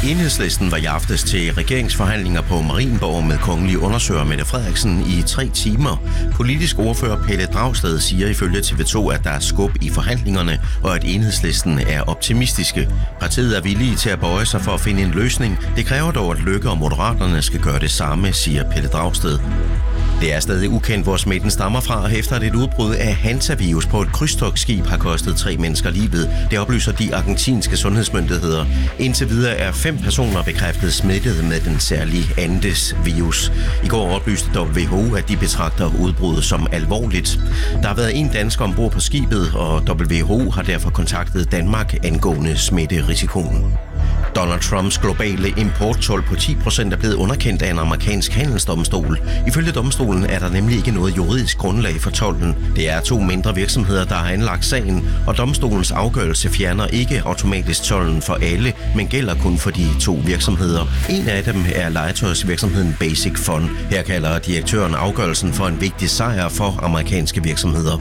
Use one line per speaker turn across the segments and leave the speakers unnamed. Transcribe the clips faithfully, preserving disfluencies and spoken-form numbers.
Enhedslisten var i aftes til regeringsforhandlinger på Marienborg med kongelig undersøger Mette Frederiksen i tre timer. Politisk ordfører Pelle Dragsted siger ifølge T V to, at der er skub i forhandlingerne, og at Enhedslisten er optimistiske. Partiet er villige til at bøje sig for at finde en løsning. Det kræver dog, at Løkke og Moderaterne skal gøre det samme, siger Pelle Dragsted. Det er stadig ukendt, hvor smitten stammer fra, efter at et udbrud af hantavirus på et krydstogtskib har kostet tre mennesker livet. Det oplyser de argentinske sundhedsmyndigheder. Indtil videre er fem personer bekræftet smittet med den særlige Andes-virus. I går oplyste W H O, at de betragter udbruddet som alvorligt. Der har været en dansker ombord på skibet, og W H O har derfor kontaktet Danmark angående smitterisikoen. Donald Trumps globale importtold på ti procent er blevet underkendt af en amerikansk handelsdomstol. Ifølge domstolen er der nemlig ikke noget juridisk grundlag for tolden. Det er to mindre virksomheder, der har anlagt sagen, og domstolens afgørelse fjerner ikke automatisk tolden for alle, men gælder kun for de to virksomheder. En af dem er legetøjsvirksomheden Basic Fun. Her kalder direktøren afgørelsen for en vigtig sejr for amerikanske virksomheder.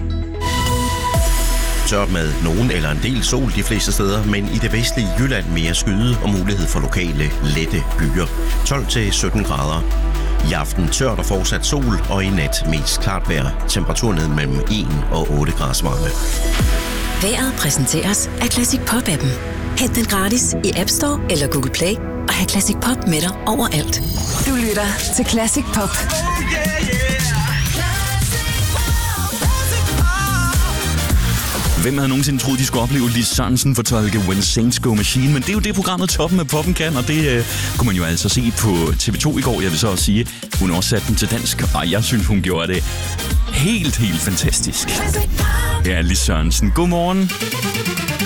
Tørt med nogen eller en del sol de fleste steder, men i det vestlige Jylland mere skyde og mulighed for lokale, lette byer. tolv til sytten grader. I aften tørt og fortsat sol, og i nat mest klart vejr. Temperatur ned mellem en og otte grader varme.
Vejret præsenteres af Classic Pop-appen. Hent den gratis i App Store eller Google Play, og have Classic Pop med dig overalt.
Du lytter til Classic Pop.
Hvem havde nogensinde troet, de skulle opleve Lis Sørensen fortolke When Saints Go Machine? Men det er jo det, programmet Toppen af Poppen kan, og det øh, kunne man jo altså se på T V to i går. Jeg vil så også sige, hun oversatte den til dansk, og jeg synes, hun gjorde det helt, helt fantastisk. Ja, Lis Sørensen. Godmorgen.